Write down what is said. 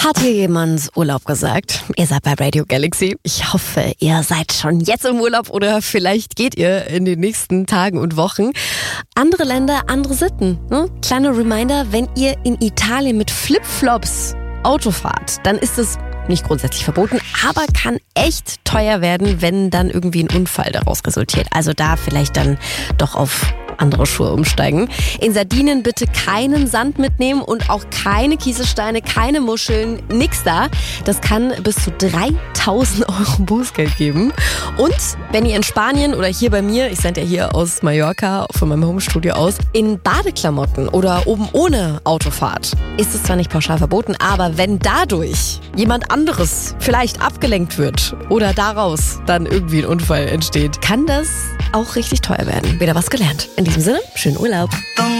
Hat hier jemand Urlaub gesagt? Ihr seid bei Radio Galaxy. Ich hoffe, ihr seid schon jetzt im Urlaub oder vielleicht geht ihr in den nächsten Tagen und Wochen. Andere Länder, andere Sitten. Ne? Kleiner Reminder, wenn ihr in Italien mit Flipflops Auto fahrt, dann ist es nicht grundsätzlich verboten, aber kann echt teuer werden, wenn dann irgendwie ein Unfall daraus resultiert. Also da vielleicht dann doch auf andere Schuhe umsteigen. In Sardinien bitte keinen Sand mitnehmen und auch keine Kieselsteine, keine Muscheln, nix da. Das kann bis zu 3.000 € Bußgeld geben. Und wenn ihr in Spanien oder hier bei mir, ich sende ja hier aus Mallorca von meinem Homestudio aus, in Badeklamotten oder oben ohne Auto fahrt, ist es zwar nicht pauschal verboten, aber wenn dadurch jemand anderes vielleicht abgelenkt wird oder daraus dann irgendwie ein Unfall entsteht, kann das auch richtig teuer werden. Wieder was gelernt. In diesem Sinne, schönen Urlaub.